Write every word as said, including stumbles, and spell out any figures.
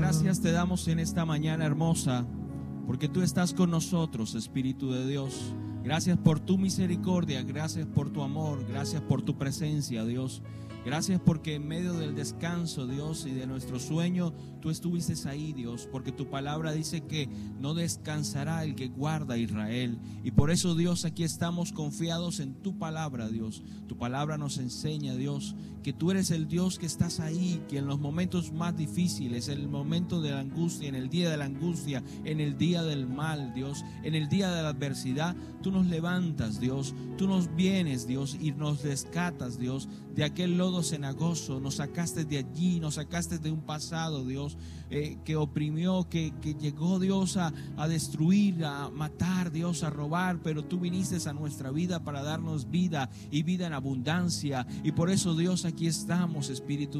gracias te damos en esta mañana hermosa, porque tú estás con nosotros, Espíritu de Dios. Gracias por tu misericordia, gracias por tu amor, gracias por tu presencia, Dios. Gracias porque en medio del descanso, Dios, y de nuestro sueño, tú estuviste ahí, Dios, porque tu palabra dice que no descansará el que guarda a Israel. Y por eso, Dios, aquí estamos confiados en tu palabra, Dios. Tu palabra nos enseña, Dios, que tú eres el Dios que estás ahí, que en los momentos más difíciles, en el momento de la angustia, en el día de la angustia, en el día del mal, Dios, en el día de la adversidad, tú nos levantas, Dios. Tú nos vienes, Dios, y nos rescatas, Dios, de aquel lodo cenagoso. Nos sacaste de allí, nos sacaste de un pasado, Dios, eh, que oprimió, que, que llegó, Dios, a, a destruir, a matar, Dios, a robar, pero tú viniste a nuestra vida para darnos vida y vida en abundancia. Y por eso, Dios, aquí estamos, Espíritu